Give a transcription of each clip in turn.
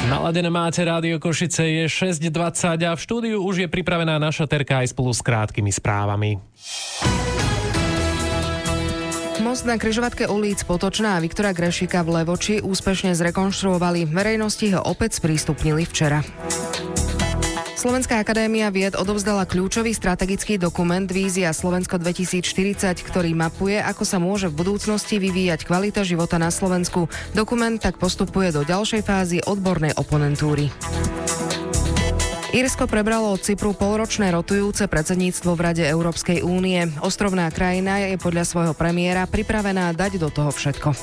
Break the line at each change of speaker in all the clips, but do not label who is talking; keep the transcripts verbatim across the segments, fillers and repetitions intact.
Naladené máte Rádio Košice, je šesť dvadsať a v štúdiu už je pripravená naša Terka aj spolu s krátkými správami.
Most na križovatke ulic Potočná a Viktora Grešika v Levoči úspešne zrekonštruovali. Verejnosti ho opäť sprístupnili včera. Slovenská akadémia vied odovzdala kľúčový strategický dokument Vízia Slovensko dvetisícštyridsať, ktorý mapuje, ako sa môže v budúcnosti vyvíjať kvalita života na Slovensku. Dokument tak postupuje do ďalšej fázy odbornej oponentúry. Írsko prebralo od Cypru polročné rotujúce predsedníctvo v Rade Európskej únie. Ostrovná krajina je podľa svojho premiéra pripravená dať do toho všetko.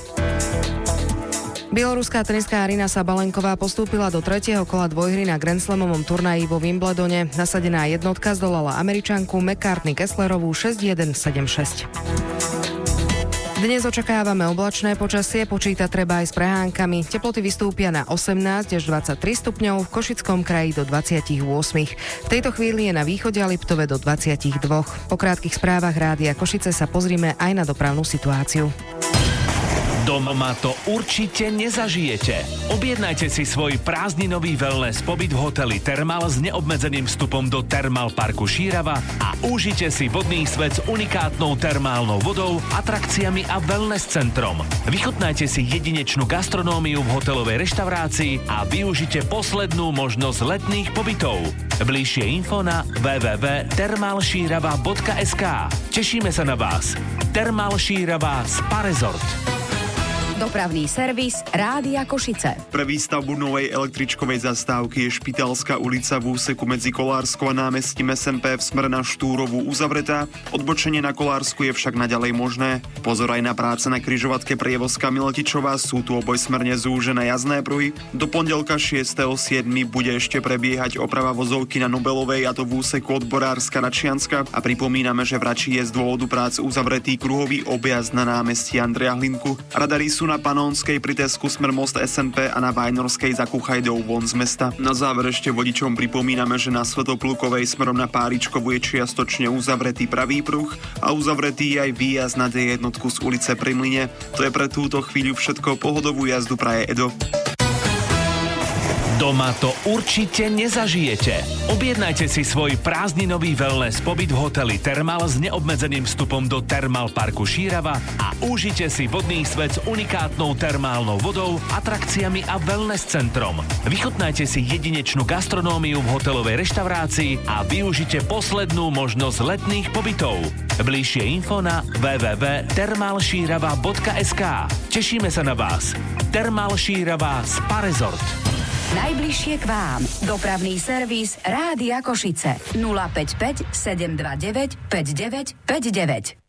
Bieloruská teniská Aryna Sabalenková postúpila do tretieho kola dvojhry na Grand Slamovom turnaji vo Wimbledone. Nasadená jednotka zdolala Američanku McCartney Kesslerovú šesť jeden sedem šesť. Dnes očakávame oblačné počasie, počíta treba aj s prehánkami. Teploty vystúpia na osemnásť až dvadsaťtri stupňov, v Košickom kraji do dvadsaťosem. V tejto chvíli je na východe a Liptove do dvadsaťdva. Po krátkych správach Rádia Košice sa pozrime aj na dopravnú situáciu.
Doma to určite nezažijete. Objednajte si svoj prázdninový wellness pobyt v hoteli Thermal s neobmedzeným vstupom do Thermal parku Šírava a užite si vodný svet s unikátnou termálnou vodou, atrakciami a wellness centrom. Vychutnajte si jedinečnú gastronómiu v hotelovej reštaurácii a využite poslednú možnosť letných pobytov. Bližšie info na w w w bodka thermal šírava bodka es ká. Tešíme sa na vás. Thermal Šírava Spa Resort.
Dopravný servis Rádia Košice.
Pre výstavbu novej električkovej zastávky je Špitálska ulica v úseku medzi Kolárskou a námestím es em pé v smere na Štúrovú uzavretá. Odbočenie na Kolársku je však naďalej možné. Pozor aj na práce na križovatke Prievozka Miletičová, sú tu obojsmerne zúžené jazdné pruhy. Do pondelka šiesteho siedmeho bude ešte prebiehať oprava vozovky na Nobelovej, a to v úseku od Borárska na Čianska. A pripomíname, že v Rači je z dôvodu prác uzavretý kruhový objazd na námestí Andreja Hlinku. Radary sú na Panónskej pri Tesku smer most es en pé a na Vajnorskej za Kuchajdou von z mesta. Na záver ešte vodičom pripomíname, že na Svätoplukovej smerom na Páričkovú je čiastočne uzavretý pravý pruh a uzavretý aj výjazd na dé jednotku z ulice Pri Mlyne. To je pre túto chvíľu všetko, pohodovú jazdu praje Edo.
Doma to určite nezažijete. Objednajte si svoj prázdninový wellness pobyt v hoteli Thermal s neobmedzeným vstupom do Thermal parku Šírava a užite si vodný svet s unikátnou termálnou vodou, atrakciami a wellness centrom. Vychutnajte si jedinečnú gastronómiu v hotelovej reštaurácii a využite poslednú možnosť letných pobytov. Bližšie info na w w w bodka thermal šírava bodka es ká. Tešíme sa na vás. Thermal Šírava Spa Resort.
Najbližšie k vám. Dopravný servis Rádia Košice. nula päť päť sedem dva deväť päť deväť päť deväť.